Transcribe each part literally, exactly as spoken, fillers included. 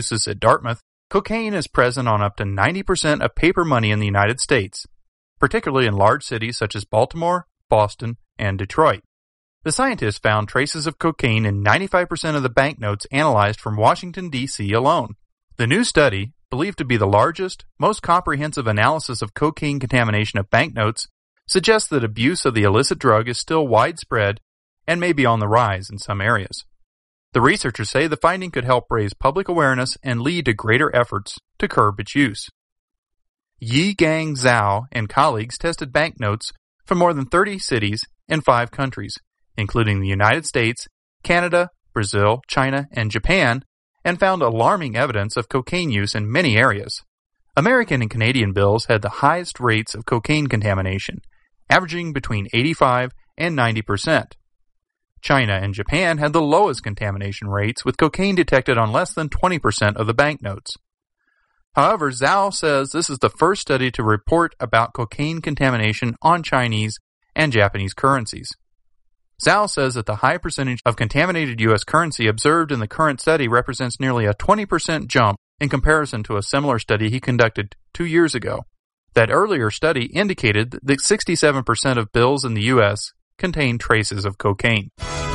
uses at Dartmouth, cocaine is present on up to ninety percent of paper money in the United States, particularly in large cities such as Baltimore, Boston, and Detroit. The scientists found traces of cocaine in ninety-five percent of the banknotes analyzed from Washington, D C alone. The new study, believed to be the largest, most comprehensive analysis of cocaine contamination of banknotes, suggests that abuse of the illicit drug is still widespread and may be on the rise in some areas. The researchers say the finding could help raise public awareness and lead to greater efforts to curb its use. Yigang Zhao and colleagues tested banknotes from more than thirty cities in five countries, including the United States, Canada, Brazil, China, and Japan, and found alarming evidence of cocaine use in many areas. American and Canadian bills had the highest rates of cocaine contamination, averaging between eighty-five and ninety percent. China and Japan had the lowest contamination rates, with cocaine detected on less than twenty percent of the banknotes. However, Zhao says this is the first study to report about cocaine contamination on Chinese and Japanese currencies. Zhao says that the high percentage of contaminated U S currency observed in the current study represents nearly a twenty percent jump in comparison to a similar study he conducted two years ago. That earlier study indicated that sixty-seven percent of bills in the U S contain traces of cocaine.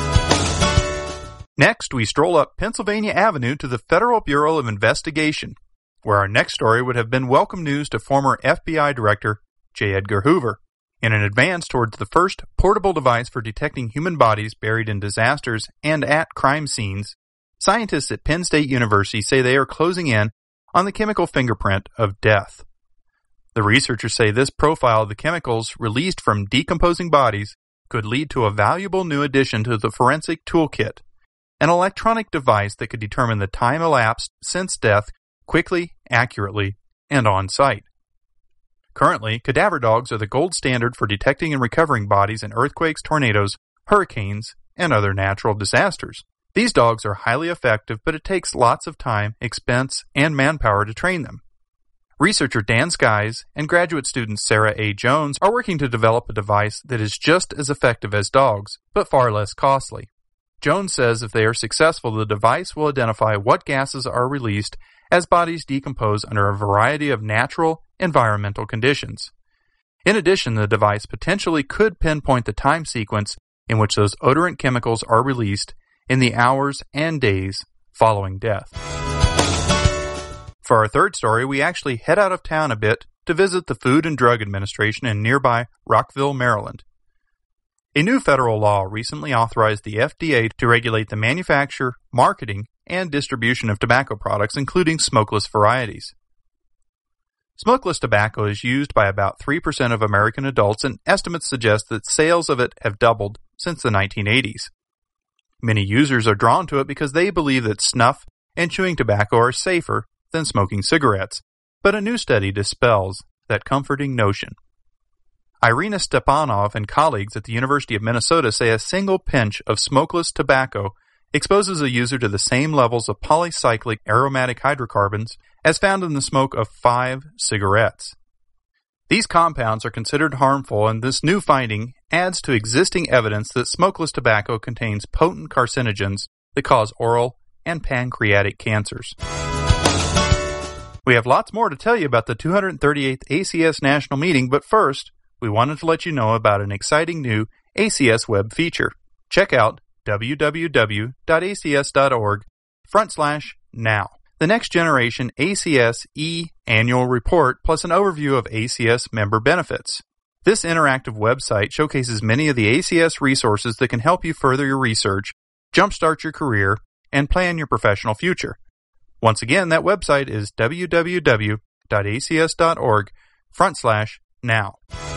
Next, we stroll up Pennsylvania Avenue to the Federal Bureau of Investigation, where our next story would have been welcome news to former F B I Director J. Edgar Hoover. In an advance towards the first portable device for detecting human bodies buried in disasters and at crime scenes, scientists at Penn State University say they are closing in on the chemical fingerprint of death. The researchers say this profile of the chemicals released from decomposing bodies could lead to a valuable new addition to the forensic toolkit, an electronic device that could determine the time elapsed since death quickly, accurately, and on site. Currently, cadaver dogs are the gold standard for detecting and recovering bodies in earthquakes, tornadoes, hurricanes, and other natural disasters. These dogs are highly effective, but it takes lots of time, expense, and manpower to train them. Researcher Dan Skies and graduate student Sarah A. Jones are working to develop a device that is just as effective as dogs, but far less costly. Jones says if they are successful, the device will identify what gases are released as bodies decompose under a variety of natural environmental conditions. In addition, the device potentially could pinpoint the time sequence in which those odorant chemicals are released in the hours and days following death. For our third story, we actually head out of town a bit to visit the Food and Drug Administration in nearby Rockville, Maryland. A new federal law recently authorized the F D A to regulate the manufacture, marketing, and distribution of tobacco products, including smokeless varieties. Smokeless tobacco is used by about three percent of American adults, and estimates suggest that sales of it have doubled since the nineteen eighties. Many users are drawn to it because they believe that snuff and chewing tobacco are safer than smoking cigarettes, but a new study dispels that comforting notion. Irina Stepanov and colleagues at the University of Minnesota say a single pinch of smokeless tobacco exposes a user to the same levels of polycyclic aromatic hydrocarbons as found in the smoke of five cigarettes. These compounds are considered harmful, and this new finding adds to existing evidence that smokeless tobacco contains potent carcinogens that cause oral and pancreatic cancers. We have lots more to tell you about the two hundred thirty-eighth A C S National Meeting, but first, we wanted to let you know about an exciting new A C S web feature. Check out w w w dot a c s dot org front slash now. The Next Generation A C S E Annual Report plus an overview of A C S member benefits. This interactive website showcases many of the A C S resources that can help you further your research, jumpstart your career, and plan your professional future. Once again, that website is w w w dot a c s dot org front slash now.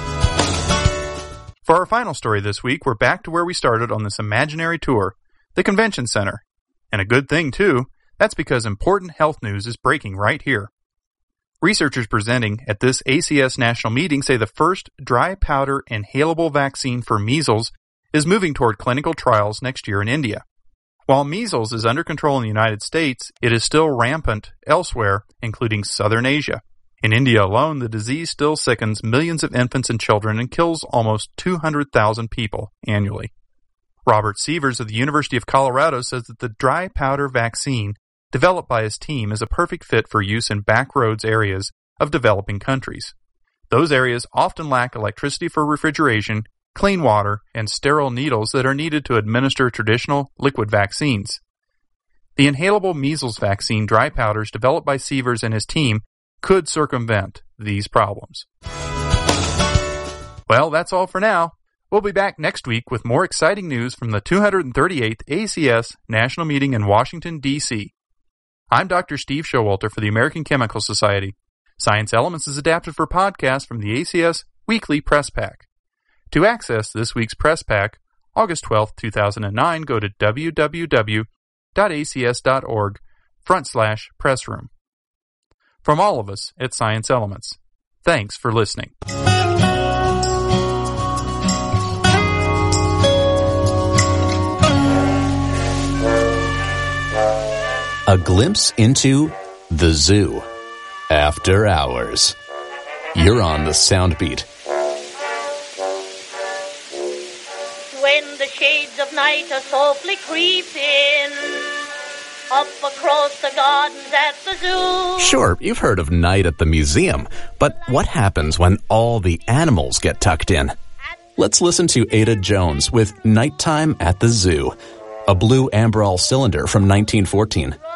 For our final story this week, we're back to where we started on this imaginary tour, the Convention Center. And a good thing, too. That's because important health news is breaking right here. Researchers presenting at this A C S National Meeting say the first dry powder inhalable vaccine for measles is moving toward clinical trials next year in India. While measles is under control in the United States, it is still rampant elsewhere, including Southern Asia. In India alone, the disease still sickens millions of infants and children and kills almost two hundred thousand people annually. Robert Sievers of the University of Colorado says that the dry powder vaccine developed by his team, is a perfect fit for use in backroads areas of developing countries. Those areas often lack electricity for refrigeration, clean water, and sterile needles that are needed to administer traditional liquid vaccines. The inhalable measles vaccine dry powders developed by Sievers and his team could circumvent these problems. Well, that's all for now. We'll be back next week with more exciting news from the two hundred thirty-eighth A C S National Meeting in Washington, D C I'm Doctor Steve Showalter for the American Chemical Society. Science Elements is adapted for podcast from the A C S Weekly Press Pack. To access this week's Press Pack, August twelfth, two thousand nine, go to w w w dot a c s dot org front slash pressroom. From all of us at Science Elements, thanks for listening. A glimpse into the zoo. After hours. You're on the sound beat. When the shades of night are softly creeping up across the gardens at the zoo. Sure, you've heard of night at the museum, but what happens when all the animals get tucked in? Let's listen to Ada Jones with Nighttime at the Zoo, a blue Amberol cylinder from nineteen fourteen.